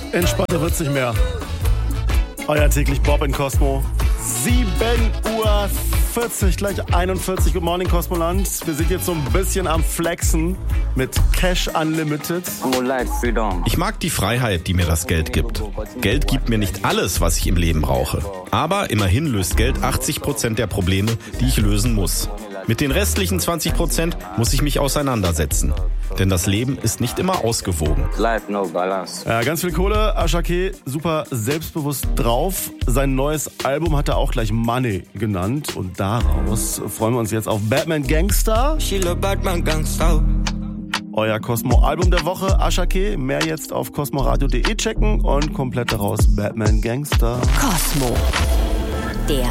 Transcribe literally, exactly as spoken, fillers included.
Entspannter wird's nicht mehr. Euer täglich Bob in Cosmo. sieben Uhr vierzig, gleich einundvierzig. Good morning, Cosmoland. Wir sind jetzt so ein bisschen am Flexen mit Cash Unlimited. Ich mag die Freiheit, die mir das Geld gibt. Geld gibt mir nicht alles, was ich im Leben brauche. Aber immerhin löst Geld achtzig Prozent der Probleme, die ich lösen muss. Mit den restlichen zwanzig Prozent muss ich mich auseinandersetzen. Denn das Leben ist nicht immer ausgewogen. Ja, ganz viel Kohle. Ashake, super selbstbewusst drauf. Sein neues Album hat er auch gleich Money genannt. Und daraus freuen wir uns jetzt auf Batman Gangster. Euer Cosmo-Album der Woche, Ashake. Mehr jetzt auf cosmoradio punkt de checken und komplett daraus Batman Gangster. Cosmo.